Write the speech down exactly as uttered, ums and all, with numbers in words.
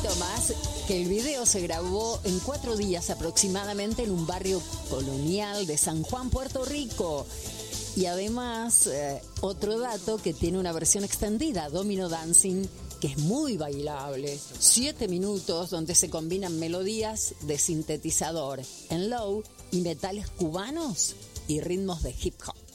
datito más, que el video se grabó en cuatro días aproximadamente en un barrio colonial de San Juan, Puerto Rico. Y además, eh, otro dato que tiene una versión extendida, Domino Dancing, que es muy bailable. Siete minutos donde se combinan melodías de sintetizador en low y metales cubanos y ritmos de hip hop.